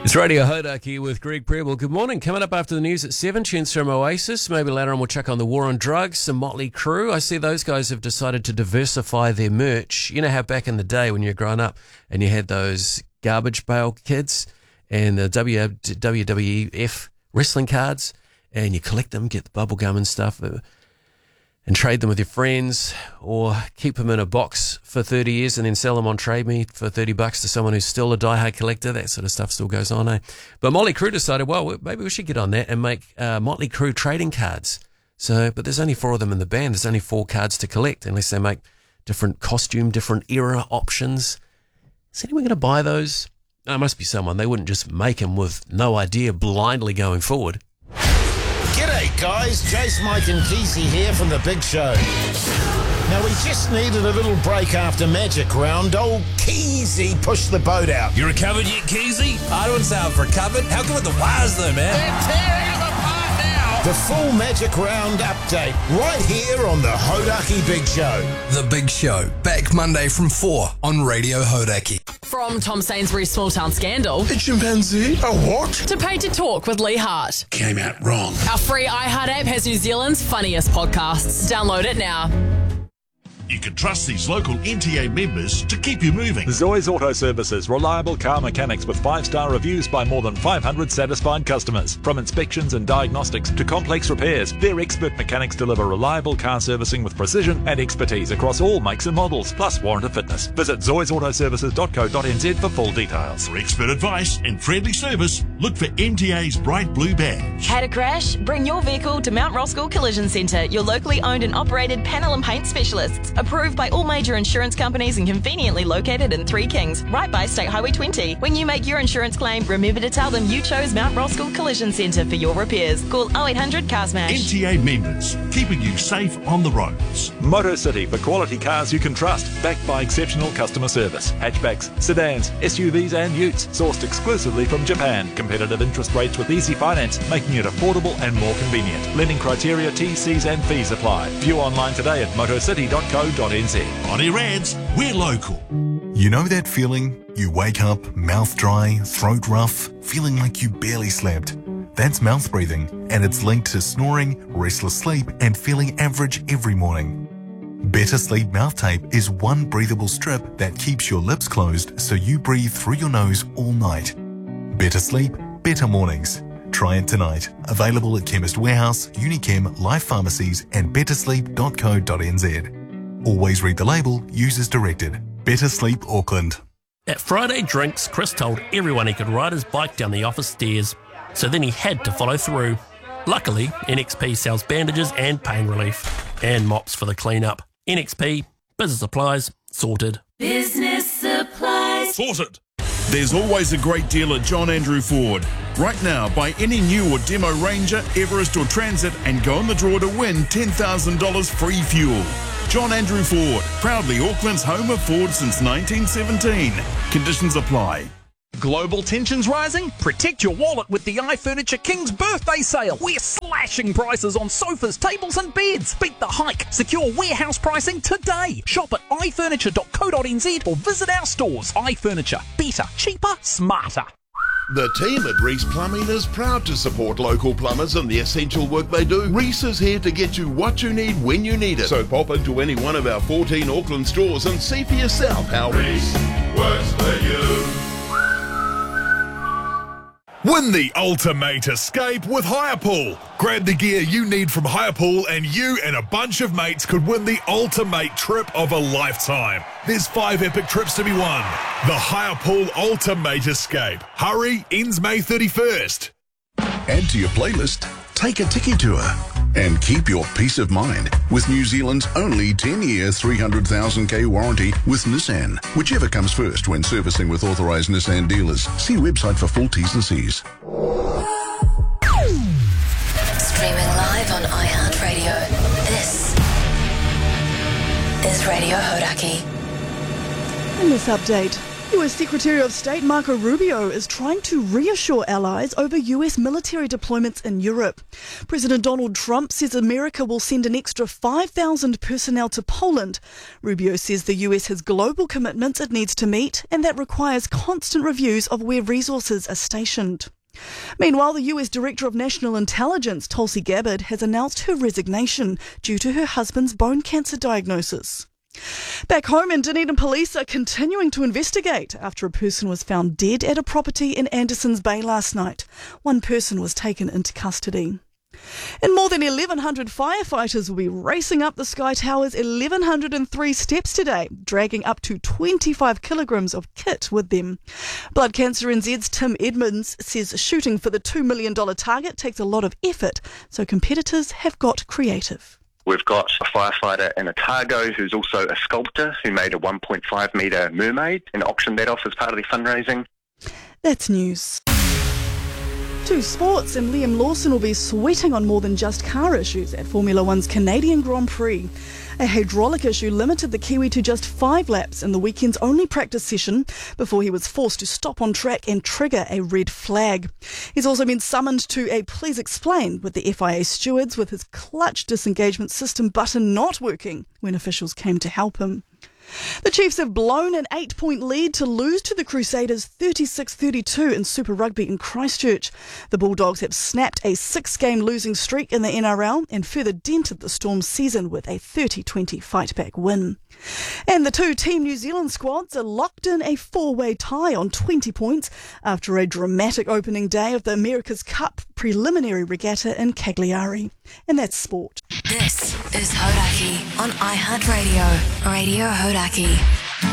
It's Radio Hodaki with Greg Preble. Good morning. Coming up after the news at 7, tunes from Oasis. Maybe later on we'll check on the war on drugs, some Motley Crue. I see those guys have decided to diversify their merch. You know how back in the day when you were growing up and you had those garbage pail kids and the WWF wrestling cards and you collect them, get the bubble gum and stuff and trade them with your friends or keep them in a box for 30 years and then sell them on Trade Me for $30 to someone who's still a diehard collector. That sort of stuff still goes on, eh? But Motley Crue decided, well, maybe we should get on that and make Motley Crue trading cards. But there's only 4 of them in the band. There's only 4 cards to collect unless they make different costume, different era options. Is anyone going to buy those? There must be someone. They wouldn't just make them with no idea blindly going forward. G'day guys, Jace, Mike and Keezy here from The Big Show. Now we just needed a little break after Magic Round. Old Keezy pushed the boat out. You recovered yet, Keezy? I don't sound recovered. How good are the wires though, man? They're tearing them apart now. The full Magic Round update right here on the Hodaki Big Show. The Big Show, back Monday from 4 on Radio Hodaki. From Tom Sainsbury's Small Town Scandal A chimpanzee? A what? to Pay to Talk with Lee Hart. Came out wrong. Our free iHeart app has New Zealand's funniest podcasts. Download it now. You can trust these local NTA members to keep you moving. Zoe's Auto Services, reliable car mechanics with 5-star reviews by more than 500 satisfied customers. From inspections and diagnostics to complex repairs, their expert mechanics deliver reliable car servicing with precision and expertise across all makes and models, plus warranted fitness. Visit zoesautoservices.co.nz for full details. For expert advice and friendly service, look for NTA's bright blue badge. Had a crash? Bring your vehicle to Mount Roskill Collision Centre, your locally owned and operated panel and paint specialists. Approved by all major insurance companies and conveniently located in Three Kings, right by State Highway 20. When you make your insurance claim, remember to tell them you chose Mount Roskill Collision Centre for your repairs. Call 0800 Car Smash. NTA members, keeping you safe on the roads. Motor City for quality cars you can trust, backed by exceptional customer service. Hatchbacks, sedans, SUVs and utes, sourced exclusively from Japan. Competitive interest rates with easy finance, making it affordable and more convenient. Lending criteria, TCs and fees apply. View online today at motorcity.co.nz. On air ads, we're local. You know that feeling? You wake up, mouth dry, throat rough, feeling like you barely slept. That's mouth breathing, and it's linked to snoring, restless sleep, and feeling average every morning. Better Sleep Mouth Tape is one breathable strip that keeps your lips closed so you breathe through your nose all night. Better sleep, better mornings. Try it tonight. Available at Chemist Warehouse, Unichem, Life Pharmacies, and bettersleep.co.nz. Always read the label, use as directed. Better Sleep Auckland. At Friday Drinks, Chris told everyone he could ride his bike down the office stairs, so then he had to follow through. Luckily, NXP sells bandages and pain relief, and mops for the clean-up. NXP, business supplies, sorted. Business supplies. Sorted. There's always a great deal at John Andrew Ford. Right now, buy any new or demo Ranger, Everest or Transit and go in the draw to win $10,000 free fuel. John Andrew Ford, proudly Auckland's home of Ford since 1917. Conditions apply. Global tensions rising? Protect your wallet with the iFurniture King's birthday sale. We're slashing prices on sofas, tables and beds. Beat the hike. Secure warehouse pricing today. Shop at ifurniture.co.nz or visit our stores. iFurniture. Better, cheaper, smarter. The team at Reese Plumbing is proud to support local plumbers and the essential work they do. Reese is here to get you what you need when you need it. So pop into any one of our 14 Auckland stores and see for yourself how Reese works for you. Win the ultimate escape with Hirepool. Grab the gear you need from Hirepool and you and a bunch of mates could win the ultimate trip of a lifetime. There's 5 epic trips to be won. The Hirepool Ultimate Escape. Hurry, ends May 31st. Add to your playlist, take a Tiki Tour, and keep your peace of mind with New Zealand's only 10-year 300,000k warranty with Nissan, whichever comes first when servicing with authorised Nissan dealers. See website for full T's and C's. Streaming live on iHeartRadio. This is Radio Hodaki. In this update, US Secretary of State Marco Rubio is trying to reassure allies over US military deployments in Europe. President Donald Trump says America will send an extra 5,000 personnel to Poland. Rubio says the US has global commitments it needs to meet, and that requires constant reviews of where resources are stationed. Meanwhile, the US Director of National Intelligence, Tulsi Gabbard, has announced her resignation due to her husband's bone cancer diagnosis. Back home in Dunedin, police are continuing to investigate after a person was found dead at a property in Andersons Bay last night. One person was taken into custody. And more than 1,100 firefighters will be racing up the Sky Tower's 1,103 steps today, dragging up to 25 kilograms of kit with them. Blood Cancer NZ's Tim Edmonds says shooting for the $2 million target takes a lot of effort, so competitors have got creative. We've got a firefighter in Otago who's also a sculptor who made a 1.5 metre mermaid and auctioned that off as part of the fundraising. That's news. To sports, and Liam Lawson will be sweating on more than just car issues at Formula One's Canadian Grand Prix. A hydraulic issue limited the Kiwi to just 5 laps in the weekend's only practice session before he was forced to stop on track and trigger a red flag. He's also been summoned to a please explain with the FIA stewards, with his clutch disengagement system button not working when officials came to help him. The Chiefs have blown an 8-point lead to lose to the Crusaders 36-32 in Super Rugby in Christchurch. The Bulldogs have snapped a 6-game losing streak in the NRL and further dented the Storm's season with a 30-20 fight-back win. And the two Team New Zealand squads are locked in a 4-way tie on 20 points after a dramatic opening day of the America's Cup preliminary regatta in Cagliari. And that's sport. This is Hodaki on iHeartRadio. Radio Hodaki.